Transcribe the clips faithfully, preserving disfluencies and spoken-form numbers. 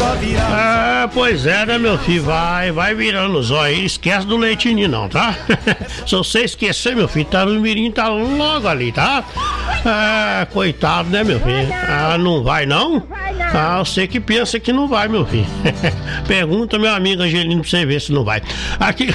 só virar. Ah, pois é, né, meu filho? Vai, vai virando os olhos aí. Esquece do leitinho, não, tá? Se você esquecer, meu filho, tá no mirim, tá logo ali, tá? Ah, coitado, né, meu filho? Ah, não vai, não? Ah, você que pensa que não vai, meu filho. Pergunta meu amigo Angelino pra você ver se não vai. Aqui.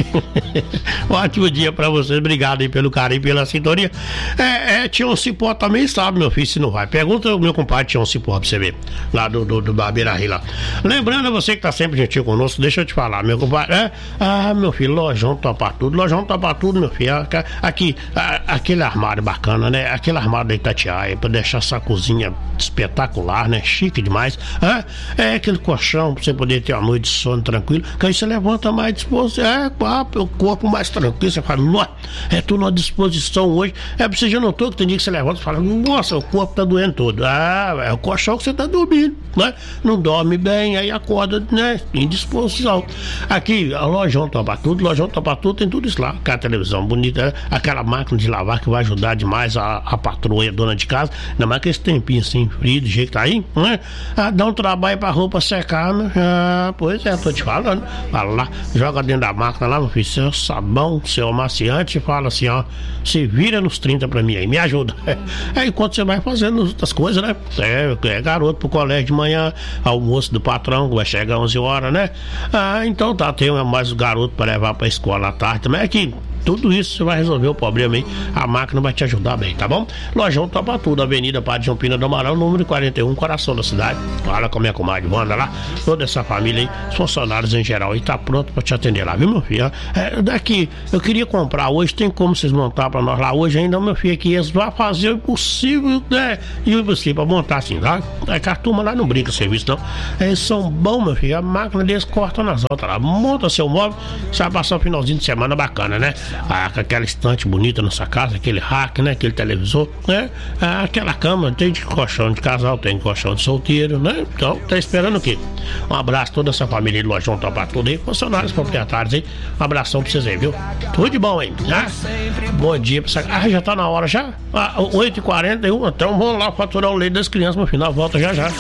Ótimo dia pra vocês. Obrigado aí pelo carinho, pela sintonia. É, é, Tião Cipó também sabe, meu filho, se não vai. Pergunta o meu compadre Tião Cipó pra você ver. Lá do, do, do Barbeira Rio lá. Lembrando a você que tá sempre gentil conosco, deixa eu te falar, meu compadre. É, ah, meu filho, lojão topa tudo. Lojão topa tudo, meu filho. Aqui, a, aquele armário bacana, né? Aquele armário da Itatiaia, pra deixar essa cozinha espetacular, né? Chique demais. É, é aquele colchão pra você poder ter uma noite de sono tranquilo. Que aí você levanta mais disposto. É, o corpo mais tranquilo. Você fala, nossa, é tudo à disposição hoje. É, você já notou que tem dia que você levanta e fala, nossa, o corpo tá doendo todo. Ah, é o colchão que você tá dormindo, né? Não dorme bem, aí acorda, né? Em disposição. Aqui, a lojão topa tudo, lojão topa tudo, tem tudo isso lá. Aquela televisão bonita, aquela máquina de lavar que vai ajudar demais a, a patroa e a dona de casa. Ainda mais que esse tempinho assim, frio, do jeito que tá aí, né? Ah, dá um trabalho pra roupa secar, né? Ah, pois é, tô te falando. Fala lá, joga dentro da máquina lá, meu filho, seu sabão, seu amaciante, fala assim, ó, se vira nos trinta pra mim aí, me ajuda. É, enquanto você vai fazendo outras coisas, né? É, é garoto pro colégio de manhã, almoço do patrão, vai chegar às onze horas, né? Ah, então tá, tem mais garoto pra levar pra escola à tarde também. É que tudo isso você vai resolver o problema aí. A máquina vai te ajudar bem, tá bom? Lojão Topa Tudo, Avenida Padre João Pina do Amaral, número quarenta e um, coração da cidade. Fala com a minha comadre Wanda lá, toda essa família aí, os funcionários em geral aí, tá pronto pra te atender lá, viu, meu filho? É, daqui, eu queria comprar hoje, tem como vocês montar pra nós lá hoje ainda, meu filho, que eles vão fazer o impossível, né? E o impossível pra montar assim, tá? É que a turma lá não brinca serviço, não. Eles são bons, meu filho, a máquina deles corta nas outras lá, monta seu móvel, você vai passar um finalzinho de semana bacana, né? Ah, aquela estante bonita na sua casa, aquele rack, né? Aquele televisor, né? Ah, aquela cama, tem de colchão de casal, tem de colchão de solteiro, né? Então, tá esperando o quê? Um abraço a toda essa família de Lojão Topa Tudo aí, funcionários proprietários aí. Um abração pra vocês aí, viu? Tudo de bom aí, né? Bom dia pra você. Ah, já tá na hora já? Ah, oito e quarenta e um, então vamos lá faturar o leite das crianças no final, volta já já.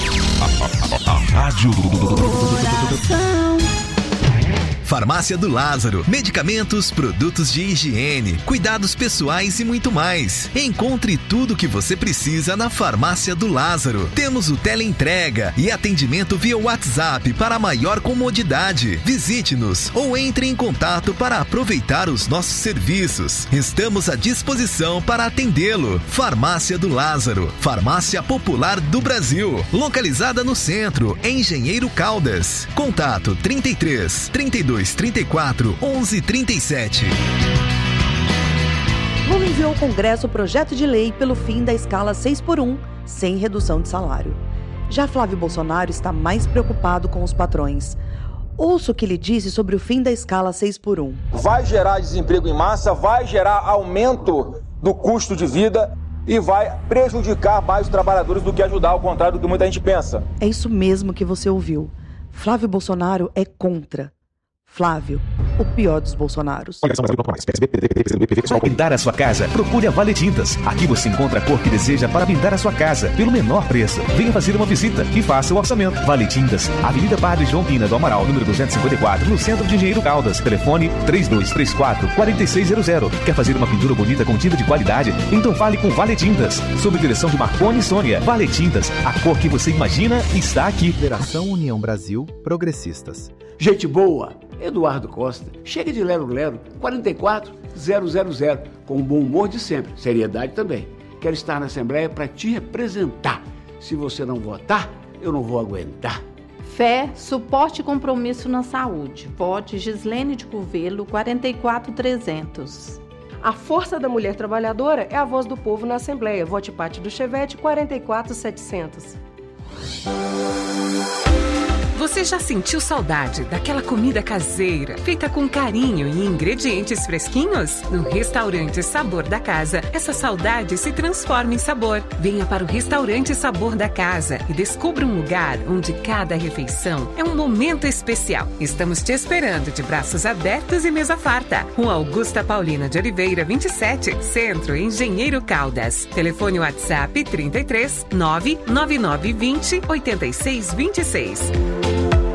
Rádio Farmácia do Lázaro. Medicamentos, produtos de higiene, cuidados pessoais e muito mais. Encontre tudo o que você precisa na Farmácia do Lázaro. Temos o teleentrega e atendimento via WhatsApp para maior comodidade. Visite-nos ou entre em contato para aproveitar os nossos serviços. Estamos à disposição para atendê-lo. Farmácia do Lázaro, farmácia popular do Brasil. Localizada no centro, em Engenheiro Caldas. Contato trinta e três, trinta e dois, trinta e quatro, onze, trinta e sete. Lula enviou ao Congresso o projeto de lei pelo fim da escala seis por um, sem redução de salário. Já Flávio Bolsonaro está mais preocupado com os patrões. Ouça o que ele disse sobre o fim da escala seis por um. Vai gerar desemprego em massa, vai gerar aumento do custo de vida e vai prejudicar mais os trabalhadores do que ajudar, ao contrário do que muita gente pensa. É isso mesmo que você ouviu. Flávio Bolsonaro é contra. Flávio, o pior dos Bolsonaros. Para pintar a sua casa, procure a Vale Tintas. Aqui você encontra a cor que deseja para pintar a sua casa, pelo menor preço. Venha fazer uma visita e faça o orçamento. Vale Tintas, Avenida Padre João Pina do Amaral, número duzentos e cinquenta e quatro, no centro de Engenheiro Caldas. Telefone três dois três quatro, quatro seis zero zero. Quer fazer uma pintura bonita com tinta de qualidade? Então fale com Vale Tintas. Sob direção de Marconi e Sônia. Vale Tintas, a cor que você imagina está aqui. Federação União Brasil Progressistas. Gente boa, Eduardo Costa. Chega de lero-lero, quarenta e quatro zero zero zero, com o bom humor de sempre, seriedade também. Quero estar na Assembleia para te representar. Se você não votar, eu não vou aguentar. Fé, suporte e compromisso na saúde. Vote Gislene de Curvelo, quarenta e quatro trezentos. A força da mulher trabalhadora é a voz do povo na Assembleia. Vote Pátio do Chevette, quarenta e quatro setecentos. Você já sentiu saudade daquela comida caseira, feita com carinho e ingredientes fresquinhos? No Restaurante Sabor da Casa, essa saudade se transforma em sabor. Venha para o Restaurante Sabor da Casa e descubra um lugar onde cada refeição é um momento especial. Estamos te esperando de braços abertos e mesa farta. Rua Augusta Paulina de Oliveira, vinte e sete, Centro, Engenheiro Caldas. Telefone WhatsApp trinta e três, nove nove nove vinte, oitenta e seis vinte e seis.